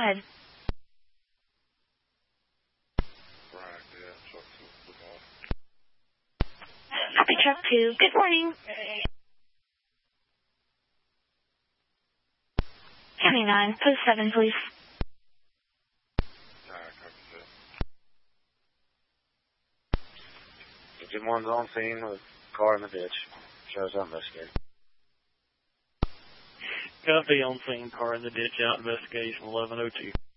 ahead. Right, yeah, truck 2. Copy truck 2. Good morning. County 9, post 7, please. Alright, copy that. Engine 1's on scene with car in the ditch. Shows up investigating. Copy, on scene, car in the ditch, out investigation 1102.